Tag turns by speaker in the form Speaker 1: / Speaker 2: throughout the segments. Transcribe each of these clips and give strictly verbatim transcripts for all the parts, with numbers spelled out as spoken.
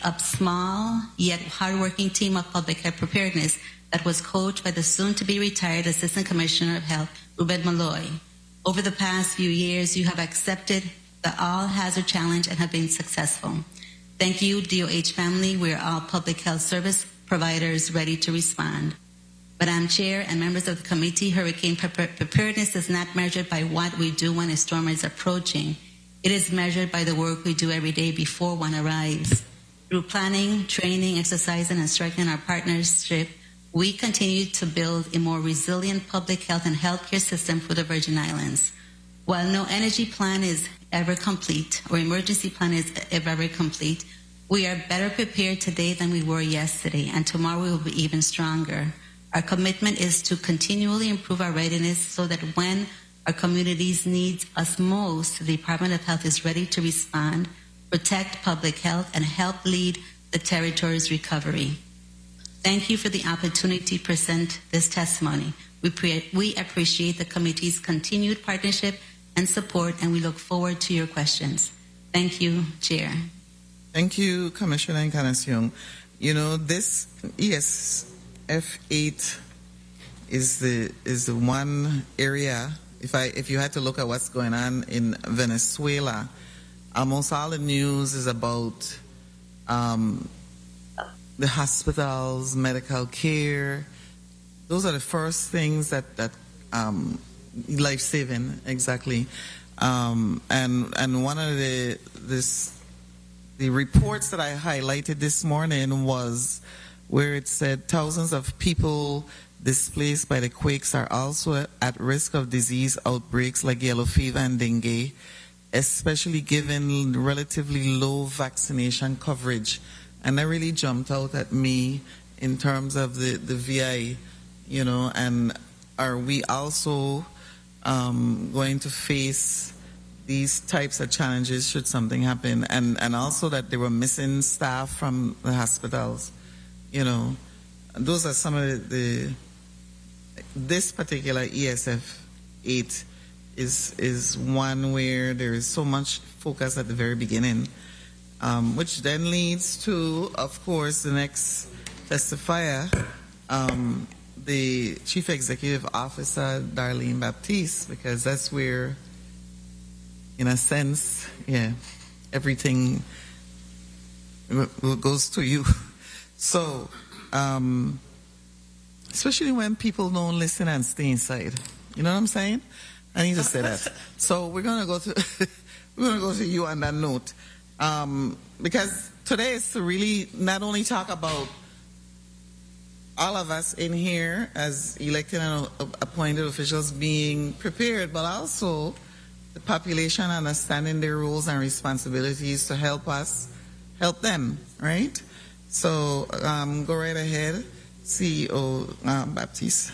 Speaker 1: a small yet hardworking team of public health preparedness that was coached by the soon-to-be retired Assistant Commissioner of Health, Ruben Malloy. Over the past few years, you have accepted the all-hazard challenge and have been successful. Thank you, D O H family. We are all public health service providers ready to respond. Madam Chair and members of the committee, hurricane preparedness is not measured by what we do when a storm is approaching. It is measured by the work we do every day before one arrives. Through planning, training, exercising, and strengthening our partnership, we continue to build a more resilient public health and healthcare system for the Virgin Islands. While no energy plan is ever complete or emergency plan is ever complete, we are better prepared today than we were yesterday, and tomorrow we will be even stronger. Our commitment is to continually improve our readiness so that when our communities need us most, the Department of Health is ready to respond, protect public health, and help lead the territory's recovery. Thank you for the opportunity to present this testimony. We, pre- we appreciate the committee's continued partnership and support, and we look forward to your questions. Thank you, Chair.
Speaker 2: Thank you, Commissioner Encarnacion. You know, this E S F eight is the is the one area. If I if you had to look at what's going on in Venezuela, almost all the news is about um, the hospitals, medical care. Those are the first things that that um, life saving exactly. Um, and and one of the this the reports that I highlighted this morning was where it said thousands of people displaced by the quakes are also at risk of disease outbreaks like yellow fever and dengue, especially given relatively low vaccination coverage. And that really jumped out at me in terms of the, the V I, you know, and are we also um, going to face these types of challenges should something happen? And, and also that they were missing staff from the hospitals. You know, those are some of the, the this particular E S F eight is is one where there is so much focus at the very beginning, um, which then leads to, of course, the next testifier, um, the Chief Executive Officer, Darlene Baptiste, because that's where, in a sense, yeah, everything goes to you. So, um, especially when people don't listen and stay inside. You know what I'm saying? I need to say that. So we're gonna go to we're gonna go to you on that note, um, because today is to really not only talk about all of us in here as elected and appointed officials being prepared, but also the population understanding their roles and responsibilities to help us help them, right? So um, go right ahead, C E O uh, Baptiste.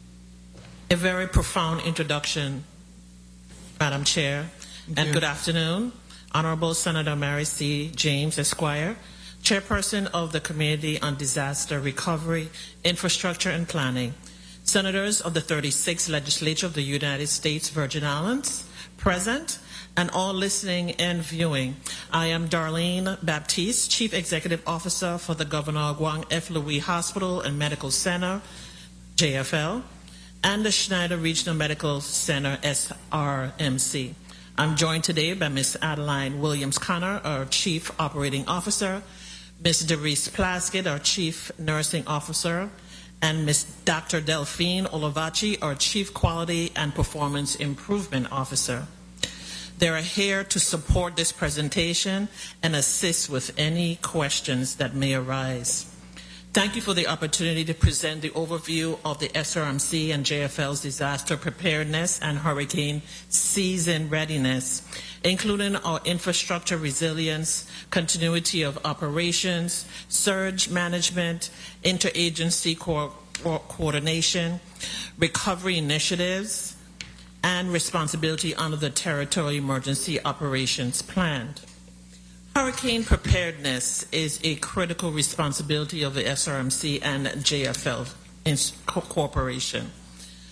Speaker 3: A very profound introduction, Madam Chair,
Speaker 2: Thank
Speaker 3: and
Speaker 2: you.
Speaker 3: Good afternoon. Honorable Senator Mary C. James, Esquire, Chairperson of the Committee on Disaster Recovery, Infrastructure and Planning, Senators of the thirty-sixth Legislature of the United States Virgin Islands, present, and all listening and viewing. I am Darlene Baptiste, Chief Executive Officer for the Governor Guang F. Louis Hospital and Medical Center, J F L, and the Schneider Regional Medical Center, S R M C. I'm joined today by Miz Adeline Williams-Connor, our Chief Operating Officer, Miz Derice Plaskett, our Chief Nursing Officer, and Miz Doctor Delphine Olivaci, our Chief Quality and Performance Improvement Officer. They are here to support this presentation and assist with any questions that may arise. Thank you for the opportunity to present the overview of the S R M C and J F L's disaster preparedness and hurricane season readiness, including our infrastructure resilience, continuity of operations, surge management, interagency co- co- coordination, recovery initiatives, and responsibility under the Territory Emergency Operations Plan. Hurricane preparedness is a critical responsibility of the S R M C and J F L Corporation.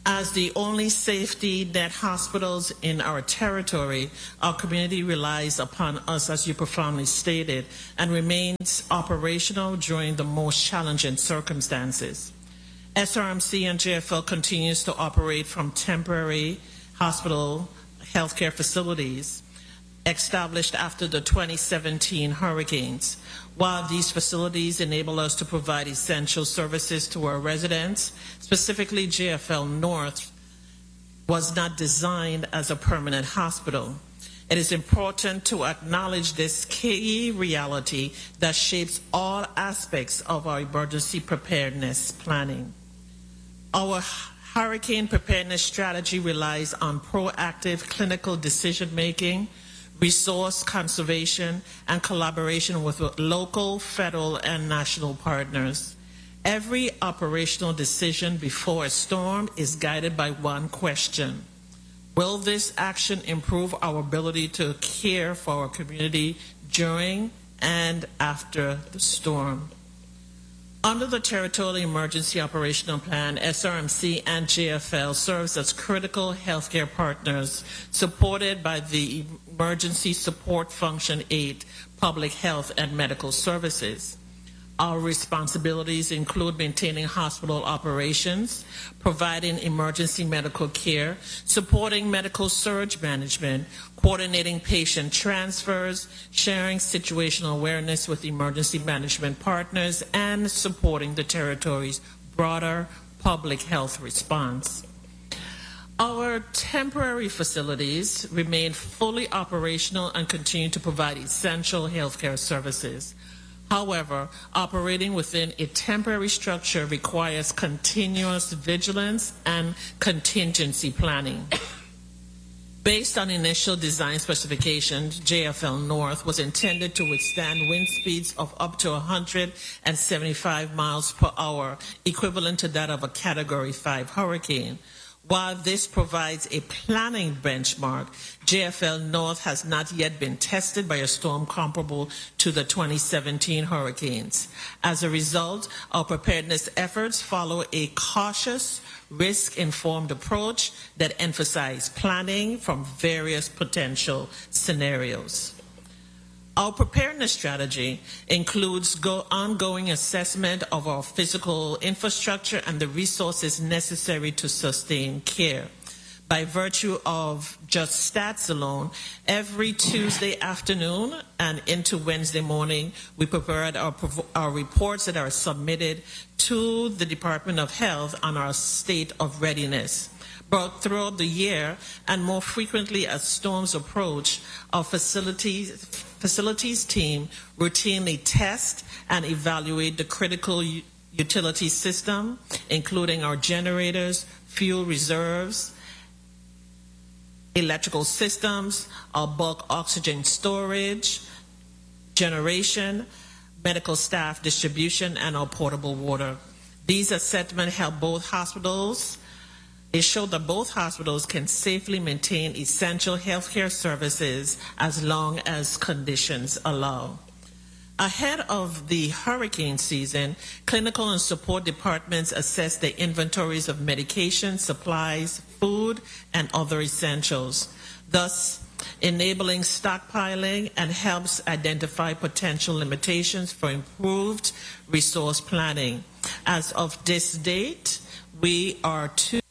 Speaker 3: As the only safety net hospitals in our territory, our community relies upon us, as you profoundly stated, and remains operational during the most challenging circumstances. S R M C and J F L continues to operate from temporary hospital healthcare facilities established after the twenty seventeen hurricanes. While these facilities enable us to provide essential services to our residents, specifically J F L North was not designed as a permanent hospital. It is important to acknowledge this key reality that shapes all aspects of our emergency preparedness planning. Our hurricane preparedness strategy relies on proactive clinical decision-making, resource conservation, and collaboration with local, federal, and national partners. Every operational decision before a storm is guided by one question: will this action improve our ability to care for our community during and after the storm? Under the Territorial Emergency Operational Plan, S R M C and J F L serves as critical healthcare partners supported by the Emergency Support Function eight, Public Health and Medical Services. Our responsibilities include maintaining hospital operations, providing emergency medical care, supporting medical surge management, coordinating patient transfers, sharing situational awareness with emergency management partners, and supporting the territory's broader public health response. Our temporary facilities remain fully operational and continue to provide essential healthcare services. However, operating within a temporary structure requires continuous vigilance and contingency planning. Based on initial design specifications, J F L North was intended to withstand wind speeds of up to one hundred seventy-five miles per hour, equivalent to that of a Category five hurricane. While this provides a planning benchmark, J F L North has not yet been tested by a storm comparable to the twenty seventeen hurricanes. As a result, our preparedness efforts follow a cautious, risk-informed approach that emphasizes planning from various potential scenarios. Our preparedness strategy includes go ongoing assessment of our physical infrastructure and the resources necessary to sustain care. By virtue of just stats alone, every Tuesday afternoon and into Wednesday morning, we prepared our, our reports that are submitted to the Department of Health on our state of readiness. But throughout the year, and more frequently as storms approach, our facilities, facilities team routinely test and evaluate the critical u- utility system, including our generators, fuel reserves, electrical systems, our bulk oxygen storage, generation, medical staff distribution, and our potable water. These assessments help both hospitals It showed that both hospitals can safely maintain essential healthcare services as long as conditions allow. Ahead of the hurricane season, clinical and support departments assess the inventories of medication, supplies, food, and other essentials, thus enabling stockpiling and helps identify potential limitations for improved resource planning. As of this date, we are two